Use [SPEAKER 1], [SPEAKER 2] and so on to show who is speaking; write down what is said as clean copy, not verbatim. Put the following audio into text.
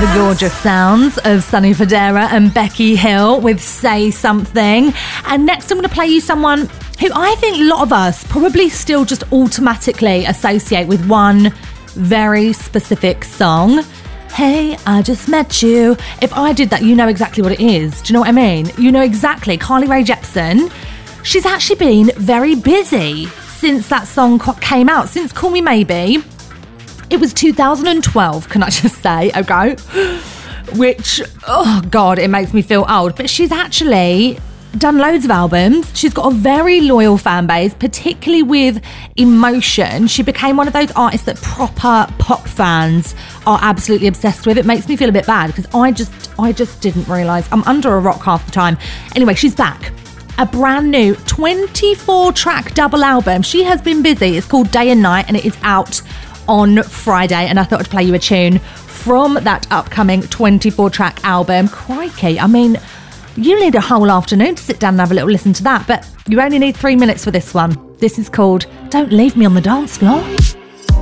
[SPEAKER 1] The gorgeous sounds of Sonny Fodera and Becky Hill with Say Something. And next I'm going to play you someone who I think a lot of us probably still just automatically associate with one very specific song. Hey, I just met you. If I did that, you know exactly what it is. Do you know what I mean? You know exactly. Carly Rae Jepsen. She's actually been very busy since that song came out, since Call Me Maybe. It was 2012, can I just say, okay? Which, oh God, it makes me feel old. But she's actually done loads of albums. She's got a very loyal fan base, particularly with Emotion. She became one of those artists that proper pop fans are absolutely obsessed with. It makes me feel a bit bad because I just didn't realise. I'm under a rock half the time. Anyway, she's back. A brand new 24-track double album. She has been busy. It's called Day and Night and it is out on Friday. And I thought I'd play you a tune from that upcoming 24-track album. Crikey, I mean, you need a whole afternoon to sit down and have a little listen to that, but you only need 3 minutes for this one. This is called Don't Leave Me on the Dance Floor.